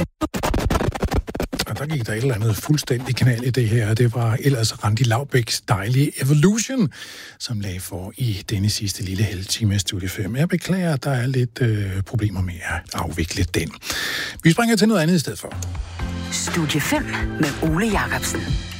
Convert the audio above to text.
Og der gik der et eller andet fuldstændig kanal i det her. Det var ellers Randi Laubæks dejlige Evolution, som lagde for i denne sidste lille halve time af Studie 5. Jeg beklager, at der er lidt problemer med at afvikle den. Vi springer til noget andet i stedet for. Studie 5 med Ole Jacobsen.